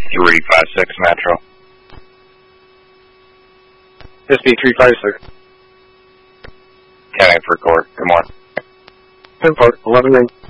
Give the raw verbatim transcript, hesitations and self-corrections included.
three five six Metro. S D three five six. ten eight for court. Good morning. ten four, eleven nine.